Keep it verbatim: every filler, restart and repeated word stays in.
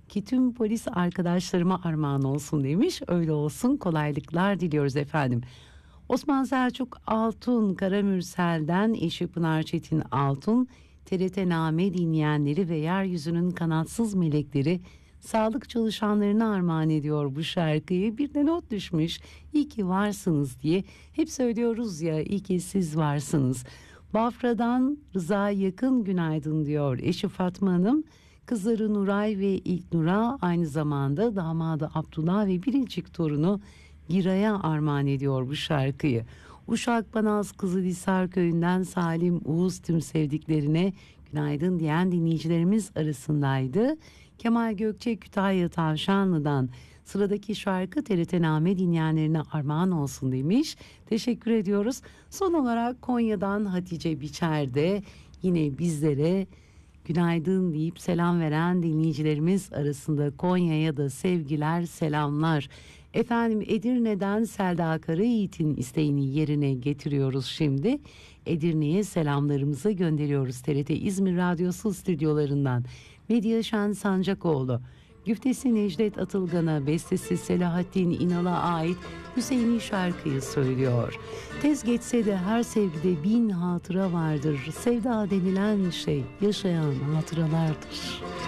ki tüm polis arkadaşlarıma armağan olsun demiş. Öyle olsun, kolaylıklar diliyoruz efendim. Osman Selçuk Altun Karamürsel'den eşi Pınar Çetin Altun, T R T Name dinleyenleri ve yeryüzünün kanatsız melekleri, sağlık çalışanlarına armağan ediyor bu şarkıyı. Bir de not düşmüş, iyi ki varsınız diye. Hep söylüyoruz ya, iyi ki siz varsınız. Bafra'dan Rıza Yakın günaydın diyor eşi Fatma Hanım. Kızları Nuray ve İlknur'a, aynı zamanda damadı Abdullah ve biricik torunu Giray'a armağan ediyor bu şarkıyı. Uşak Banaz Kızılhisar Köyü'nden Salim Uğuz tüm sevdiklerine günaydın diyen dinleyicilerimiz arasındaydı. Kemal Gökçe Kütahya Tavşanlı'dan sıradaki şarkı T R T Name dinleyenlerine armağan olsun demiş. Teşekkür ediyoruz. Son olarak Konya'dan Hatice Biçer de yine bizlere günaydın deyip selam veren dinleyicilerimiz arasında. Konya'ya da sevgiler, selamlar. Efendim, Edirne'den Selda Karayiğit'in isteğini yerine getiriyoruz şimdi. Edirne'ye selamlarımızı gönderiyoruz T R T İzmir Radyosu stüdyolarından. Medya Şen Sancakoğlu, güftesi Necdet Atılgan'a, bestesi Selahattin İnal'a ait Hüseyin'i şarkıyı söylüyor. Tez geçse de her sevgide bin hatıra vardır. Sevda denilen şey yaşayan hatıralardır.